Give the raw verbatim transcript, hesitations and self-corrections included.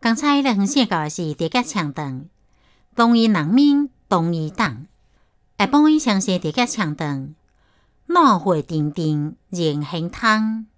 刚才咱分享到的是茶甲呛肠，同伊人名同伊党，下晡伊详细茶甲呛肠，脑血沉沉热行汤。